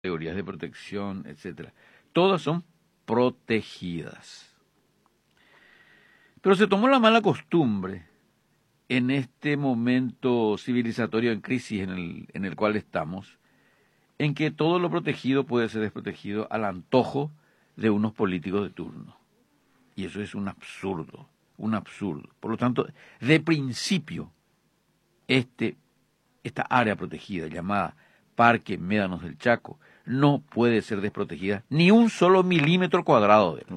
categorías de protección, etcétera. Todas son protegidas. Pero se tomó la mala costumbre en este momento civilizatorio en crisis en el cual estamos, en que todo lo protegido puede ser desprotegido al antojo de unos políticos de turno. Y eso es un absurdo, un absurdo. Por lo tanto, de principio, esta área protegida llamada Parque Médanos del Chaco no puede ser desprotegida ni un solo milímetro cuadrado de él.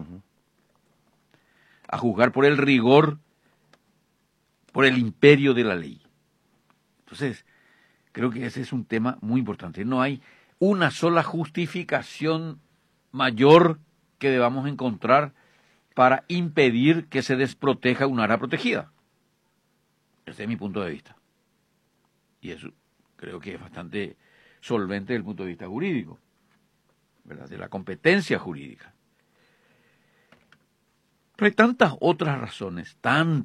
A juzgar por el rigor, por el imperio de la ley. Entonces, creo que ese es un tema muy importante. No hay una sola justificación mayor que debamos encontrar para impedir que se desproteja un área protegida. Ese es mi punto de vista. Y eso creo que es bastante solvente desde el punto de vista jurídico, ¿verdad? De la competencia jurídica. Pero hay tantas otras razones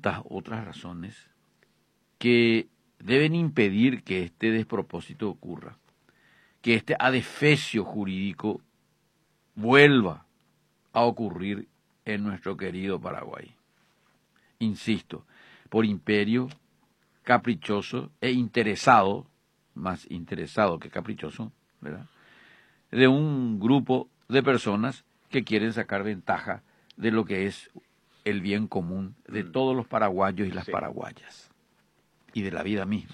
que deben impedir que este despropósito ocurra, que este adefesio jurídico vuelva a ocurrir en nuestro querido Paraguay. Insisto, por imperio caprichoso e interesado, más interesado que caprichoso, ¿verdad?, de un grupo de personas que quieren sacar ventaja de lo que es el bien común de todos los paraguayos y las paraguayas, y de la vida misma.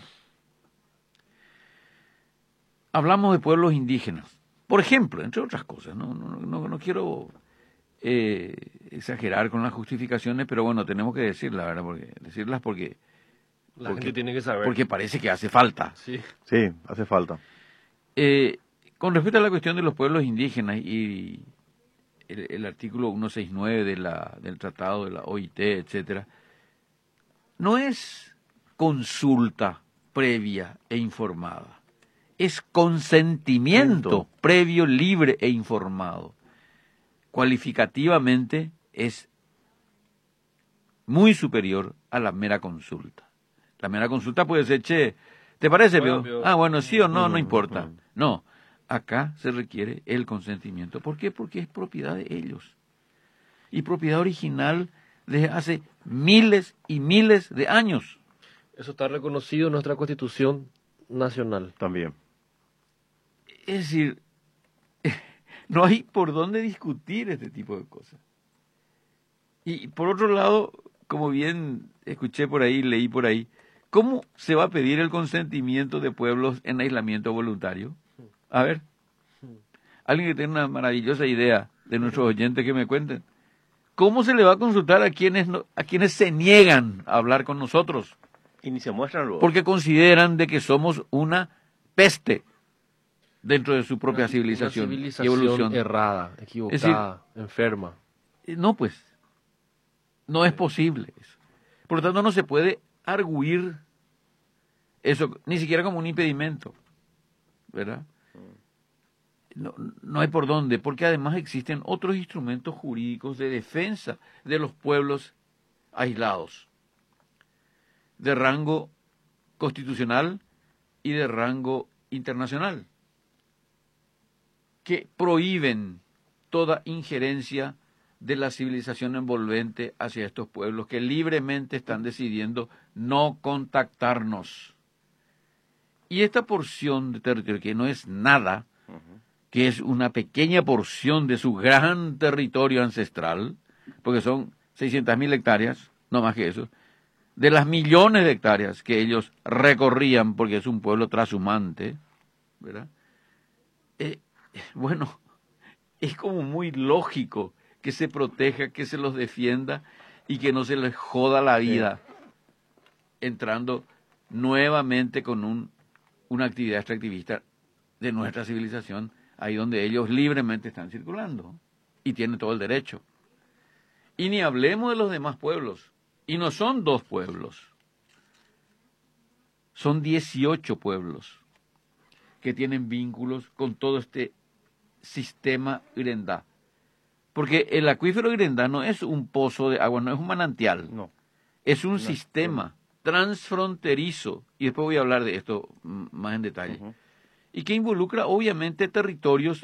Hablamos de pueblos indígenas, por ejemplo, entre otras cosas, no quiero exagerar con las justificaciones, pero bueno, tenemos que decirlas, ¿verdad? Porque la gente tiene que saber. Porque parece que hace falta. Sí, hace falta. Con respecto a la cuestión de los pueblos indígenas y el artículo 169 del Tratado de la OIT, etcétera, no es consulta previa e informada, es consentimiento previo, libre e informado. Cualificativamente es muy superior a la mera consulta. La mera consulta puede ser, che, ¿te parece, Pio? Ah, bueno, sí o no, no importa. No, acá se requiere el consentimiento. ¿Por qué? Porque es propiedad de ellos. Y propiedad original desde hace miles y miles de años. Eso está reconocido en nuestra Constitución Nacional. También. Es decir, no hay por dónde discutir este tipo de cosas. Y por otro lado, como bien escuché por ahí, leí por ahí, ¿cómo se va a pedir el consentimiento de pueblos en aislamiento voluntario? A ver, alguien que tenga una maravillosa idea de nuestros oyentes que me cuenten. ¿Cómo se le va a consultar a quienes se niegan a hablar con nosotros? Y ni se muestran luego. Porque consideran de que somos una peste dentro de su propia civilización, una civilización y evolución errada, equivocada, es decir, enferma. No, pues, no es posible eso. Por lo tanto, no se puede arguir eso, ni siquiera como un impedimento, ¿verdad? No hay por dónde, porque además existen otros instrumentos jurídicos de defensa de los pueblos aislados, de rango constitucional y de rango internacional, que prohíben toda injerencia de la civilización envolvente hacia estos pueblos que libremente están decidiendo no contactarnos. Y esta porción de territorio, que no es nada, que es una pequeña porción de su gran territorio ancestral, porque son 600.000 hectáreas, no más que eso, de las millones de hectáreas que ellos recorrían, porque es un pueblo trashumante, ¿verdad? Bueno, es como muy lógico que se proteja, que se los defienda y que no se les joda la vida entrando nuevamente con una actividad extractivista de nuestra civilización, ahí donde ellos libremente están circulando y tienen todo el derecho. Y ni hablemos de los demás pueblos, y no son 2 pueblos, son 18 pueblos que tienen vínculos con todo este sistema Irendá. Porque el acuífero Irendá no es un pozo de agua, no es un manantial, No. Es un sistema transfronterizo, y después voy a hablar de esto más en detalle, y que involucra obviamente territorios